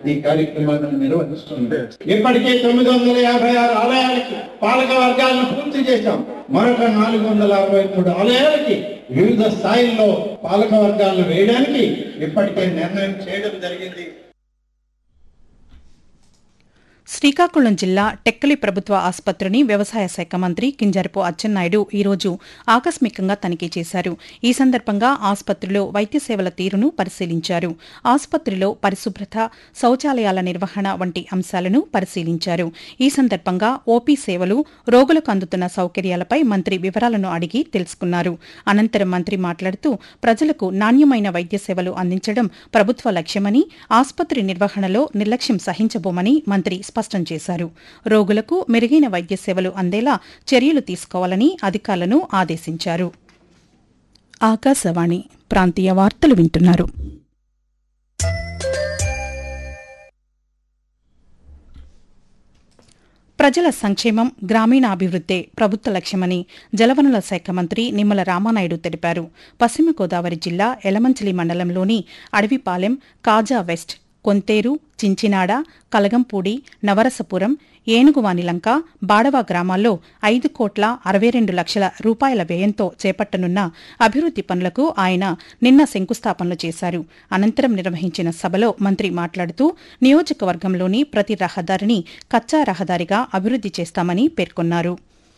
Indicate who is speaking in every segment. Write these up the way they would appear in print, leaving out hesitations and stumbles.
Speaker 1: ఈ కార్యక్రమాలను నిర్వహిస్తుంది. ఇప్పటికే 956 ఆలయాలకి పాలక వర్గాలను పూర్తి చేశాం. మరొక 463 ఆలయాలకి వివిధ స్థాయిల్లో పాలక వర్గాలను వేయడానికి ఇప్పటికే నిర్ణయం చేయడం జరిగింది.
Speaker 2: శ్రీకాకుళం జిల్లా టెక్కలి ప్రభుత్వ ఆసుపత్రిని వ్యవసాయ శాఖ మంత్రి కింజరపు అచ్చెన్నాయుడు ఈరోజు ఆకస్మికంగా తనిఖీ చేశారు. ఈ సందర్భంగా ఆసుపత్రిలో వైద్య సేవల తీరును పరిశీలించారు. ఆసుపత్రిలో పరిశుభ్రత, శౌచాలయాల నిర్వహణ వంటి అంశాలను పరిశీలించారు. ఈ సందర్భంగా ఓపీ సేవలు, రోగులకు అందుతున్న సౌకర్యాలపై మంత్రి వివరాలను అడిగి తెలుసుకున్నారు. అనంతరం మంత్రి మాట్లాడుతూ ప్రజలకు నాణ్యమైన వైద్య సేవలు అందించడం ప్రభుత్వ లక్ష్యమని, ఆసుపత్రి నిర్వహణలో నిర్లక్ష్యం సహించబోమని మంత్రి స్పష్టం చేశారు. రోగులకు మెరుగైన వైద్య సేవలు అందేలా చర్యలు తీసుకోవాలని అధికారులను ఆదేశించారు. ఆకాశవాణి ప్రాంతీయ వార్తలు వింటున్నారు. ప్రజల సంక్షేమం, గ్రామీణాభివృద్దే ప్రభుత్వ లక్ష్యమని జలవనరుల శాఖ మంత్రి నిమ్మల రామానాయుడు తెలిపారు. పశ్చిమ గోదావరి జిల్లా ఎలమంచిలి మండలంలోని అడవిపాలెం, కాజా వెస్ట్, కొంతేరు, చించినాడ, కలగంపూడి, నవరసపురం, ఏనుగువానిలంక, బాడవా గ్రామాల్లో 5,62,00,000 రూపాయల వ్యయంతో చేపట్టనున్న అభివృద్ది పనులకు ఆయన నిన్న శంకుస్థాపనలు చేశారు. అనంతరం నిర్వహించిన సభలో మంత్రి మాట్లాడుతూ నియోజకవర్గంలోని ప్రతి రహదారిని కచ్చా రహదారిగా అభివృద్ది చేస్తామని పేర్కొన్నారు.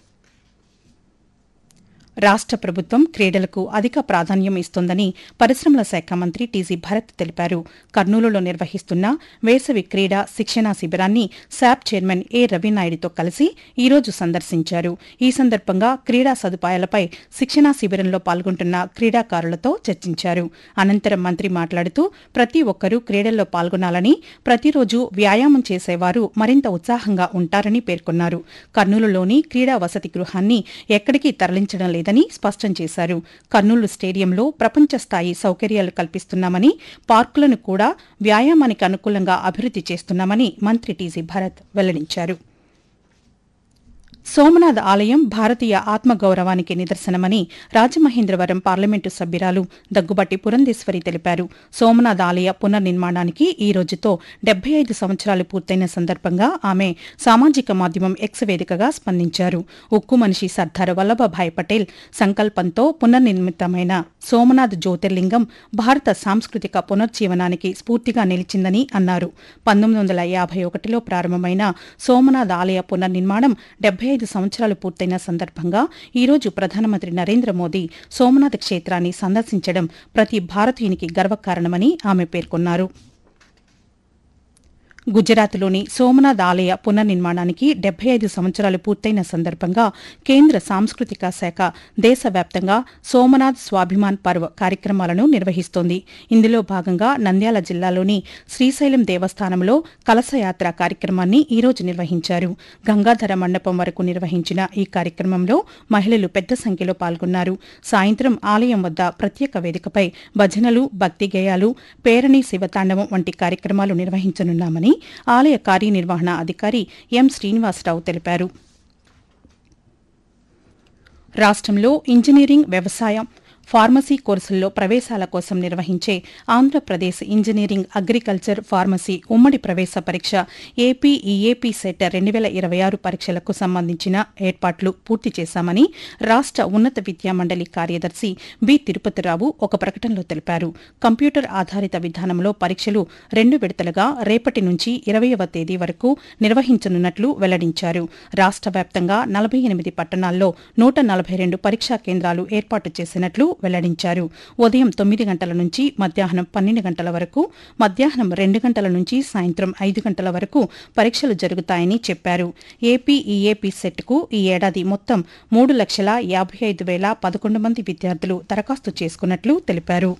Speaker 2: రాష్ట ప్రభుత్వం క్రీడలకు అధిక ప్రాధాన్యం ఇస్తోందని పరిశ్రమల శాఖ మంత్రి టీజీ భరత్ తెలిపారు. కర్నూలులో నిర్వహిస్తున్న వేసవి క్రీడా శిక్షణా శిబిరాన్ని శాప్ చైర్మన్ ఏ రవినాయుడుతో కలిసి ఈరోజు సందర్శించారు. ఈ సందర్భంగా క్రీడా సదుపాయాలపై శిక్షణా శిబిరంలో పాల్గొంటున్న క్రీడాకారులతో చర్చించారు. అనంతరం మంత్రి మాట్లాడుతూ ప్రతి ఒక్కరూ క్రీడల్లో పాల్గొనాలని, ప్రతిరోజు వ్యాయామం చేసేవారు మరింత ఉత్సాహంగా ఉంటారని పేర్కొన్నారు. కర్నూలులోని క్రీడా వసతి గృహాన్ని ఎక్కడికి తరలించడం లేదని స్పష్టం చేశారు. కర్నూలు స్టేడియంలో ప్రపంచ స్థాయి సౌకర్యాలు కల్పిస్తున్నామని, పార్కులను కూడా వ్యాయామానికి అనుకూలంగా అభివృద్ది చేస్తున్నామని మంత్రి టీజీ భరత్ వెల్లడించారు. సోమనాథ్ ఆలయం భారతీయ ఆత్మగౌరవానికి నిదర్శనమని రాజమహేంద్రవరం పార్లమెంటు సభ్యురాలు దగ్గుబాటి పురంధేశ్వరి తెలిపారు. సోమనాథ్ ఆలయ పునర్నిర్మాణానికి ఈ రోజుతో 75 సంవత్సరాలు పూర్తయిన సందర్భంగా ఆమె సామాజిక మాధ్యమం ఎక్స్ వేదికగా స్పందించారు. ఉక్కు మనిషి సర్దార్ వల్లభభాయ్ పటేల్ సంకల్పంతో పునర్నిర్మితమైన సోమనాథ్ జ్యోతిర్లింగం భారత సాంస్కృతిక పునర్జీవనానికి స్ఫూర్తిగా నిలిచిందని అన్నారు. 1951లో ప్రారంభమైన సోమనాథ్ ఆలయ పునర్నిర్మాణం 75 సంవత్సరాలు పూర్తయిన సందర్భంగా ఈరోజు ప్రధానమంత్రి నరేంద్ర మోదీ సోమనాథ్ క్షేత్రాన్ని సందర్శించడం ప్రతి భారతీయునికి గర్వకారణమని ఆమె పేర్కొన్నారు. గుజరాత్లోని సోమనాథ్ ఆలయ పునర్నిర్మాణానికి 75 సంవత్సరాలు పూర్తయిన సందర్భంగా కేంద్ర సాంస్కృతిక శాఖ దేశవ్యాప్తంగా సోమనాథ్ స్వాభిమాన్ పర్వ్ కార్యక్రమాలను నిర్వహిస్తోంది. ఇందులో భాగంగా నంద్యాల జిల్లాలోని శ్రీశైలం దేవస్థానంలో కలశయాత్ర కార్యక్రమాన్ని ఈరోజు నిర్వహించారు. గంగాధర మండపం వరకు నిర్వహించిన ఈ కార్యక్రమంలో మహిళలు పెద్ద సంఖ్యలో పాల్గొన్నారు. సాయంత్రం ఆలయం వద్ద ప్రత్యేక వేదికపై భజనలు, భక్తి గేయాలు, పేరణి శివతాండవం వంటి కార్యక్రమాలు నిర్వహించనున్నామని ఆలయ కార్యనిర్వహణ అధికారి ఎం శ్రీనివాసరావు తెలిపారు. రాష్ట్రంలో ఇంజనీరింగ్, వ్యవసాయం, ఫార్మసీ కోర్సుల్లో ప్రవేశాల కోసం నిర్వహించే ఆంధ్రప్రదేశ్ ఇంజనీరింగ్, అగ్రికల్చర్, ఫార్మసీ ఉమ్మడి ప్రవేశ పరీక్ష ఏపీ సెట్ 2026 పరీక్షలకు సంబంధించిన ఏర్పాట్లు పూర్తి చేశామని రాష్ట ఉన్నత విద్యామండలి కార్యదర్శి బి తిరుపతిరావు ఒక ప్రకటనలో తెలిపారు. కంప్యూటర్ ఆధారిత విధానంలో పరీక్షలు 2 విడతలుగా రేపటి నుంచి 20వ తేదీ వరకు నిర్వహించనున్నట్లు వెల్లడించారు. రాష్ట వ్యాప్తంగా 48 పట్టణాల్లో 142 పరీక్షా కేంద్రాలు ఏర్పాటు చేసినట్లు వెల్లడించారు. ఉదయం 9 గంటల నుంచి మధ్యాహ్నం 12 గంటల వరకు, మధ్యాహ్నం 2 గంటల నుంచి సాయంత్రం 5 గంటల వరకు పరీక్షలు జరుగుతాయని చెప్పారు. ఏపీ సెట్కు ఈ ఏడాది మొత్తం 3,55,011 మంది విద్యార్థులు దరఖాస్తు చేసుకున్నట్లు తెలిపారు.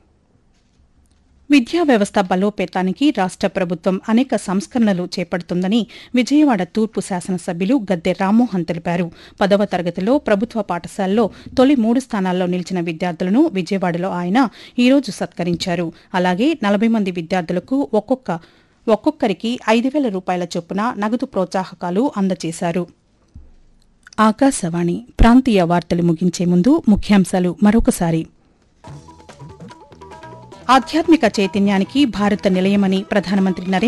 Speaker 2: విద్యా వ్యవస్థ బలోపేతానికి రాష్ట ప్రభుత్వం అనేక సంస్కరణలు చేపడుతుందని విజయవాడ తూర్పు శాసనసభ్యులు గద్దె రామ్మోహన్ తెలిపారు. 10వ తరగతిలో ప్రభుత్వ పాఠశాలలో తొలి 3 స్థానాల్లో నిలిచిన విద్యార్థులను విజయవాడలో ఆయన ఈరోజు సత్కరించారు. అలాగే 40 మంది విద్యార్థులకు ఒక్కొక్కరికి 5,000 రూపాయల చొప్పున నగదు ప్రోత్సాహకాలు అందజేశారు. ఆకాశవాణి ప్రాంతీయ వార్తలు ముగించే ముందు ముఖ్యాంశాలు మరొకసారి. ఆధ్యాత్మిక చైతన్యానికి భారత నిలయమని ప్రధానమంత్రి నరేంద్ర